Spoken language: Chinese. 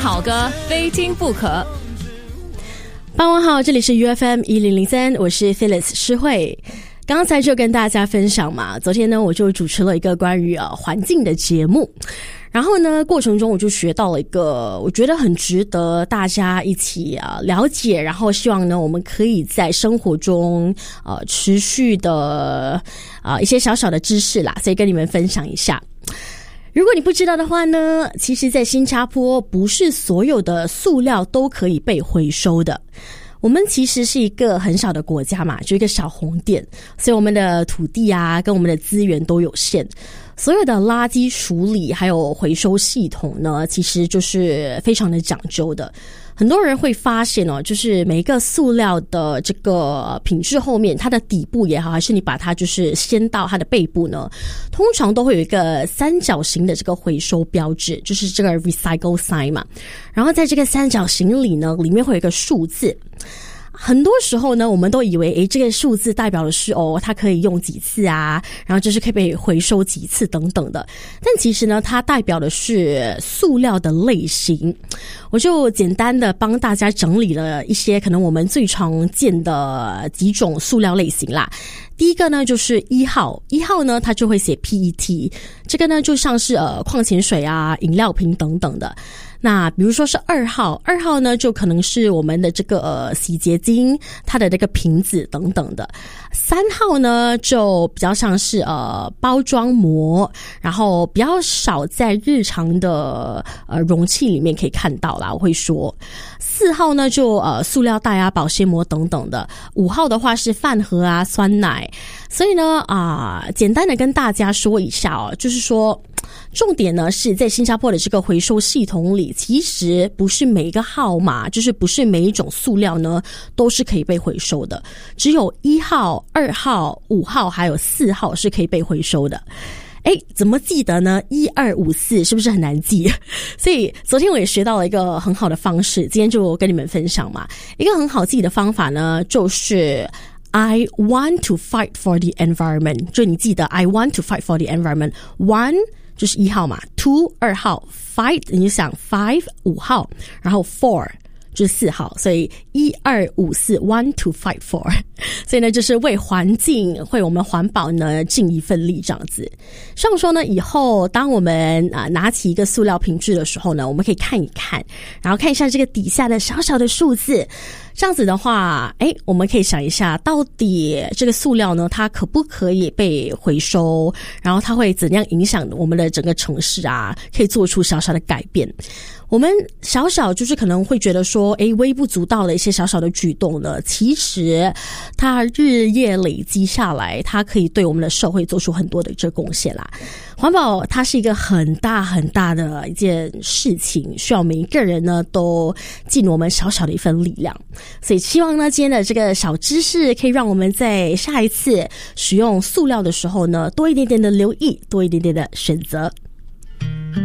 好歌非听不可。 傍晚好，这里是 UFM1003， 我是 Phyllis 诗慧。刚才就跟大家分享嘛，昨天呢我就主持了一个关于环境的节目，然后呢过程中我就学到了一个我觉得很值得大家一起了解，然后希望呢我们可以在生活中持续的一些小小的知识啦，所以跟你们分享一下。如果你不知道的话呢，其实在新加坡不是所有的塑料都可以被回收的。我们其实是一个很小的国家嘛，就一个小红点，所以我们的土地跟我们的资源都有限。所有的垃圾处理还有回收系统呢，其实就是非常的讲究的。很多人会发现就是每一个塑料的这个品质后面，它的底部也好，还是你把它就是掀到它的背部呢，通常都会有一个三角形的这个回收标志，就是这个 recycle sign 嘛。然后在这个三角形里呢，里面会有一个数字。很多时候呢，我们都以为这个数字代表的是它可以用几次然后就是可以被回收几次等等的。但其实呢，它代表的是塑料的类型。我就简单的帮大家整理了一些可能我们最常见的几种塑料类型啦。第一个呢就是1号，1号呢它就会写 PET， 这个呢就像是矿泉水饮料瓶等等的。那比如说是2号，2号呢就可能是我们的这个洗洁精，它的这个瓶子等等的。3号呢就比较像是包装膜，然后比较少在日常的容器里面可以看到啦，我会说。4号呢就塑料袋保鲜膜等等的。5号的话是饭盒酸奶。所以呢简单的跟大家说一下就是说重点呢是在新加坡的这个回收系统里，其实不是每一个号码，就是不是每一种塑料呢都是可以被回收的，只有1号、2号、5号还有4号是可以被回收的。怎么记得呢？1254是不是很难记？所以昨天我也学到了一个很好的方式，今天就跟你们分享嘛。一个很好记的方法呢，就是I want to fight for the environment， 就你记得 I want to fight for the environment。 1就是1号嘛， 2 2号， fight 你就想 5 5号，然后 4就是4号，所以1254 want to fight for。 所以呢就是为环境为我们环保呢尽一份力这样子。希望说呢以后当我们拿起一个塑料瓶子的时候呢，我们可以看一看，然后看一下这个底下的小小的数字，这样子的话我们可以想一下到底这个塑料呢它可不可以被回收，然后它会怎样影响我们的整个城市可以做出小小的改变。我们小小就是可能会觉得说微不足道的一些小小的举动呢，其实它日夜累积下来，它可以对我们的社会做出很多的这贡献啦。环保它是一个很大很大的一件事情，需要每一个人呢都尽我们小小的一份力量。所以希望呢今天的这个小知识可以让我们在下一次使用塑料的时候呢多一点点的留意，多一点点的选择。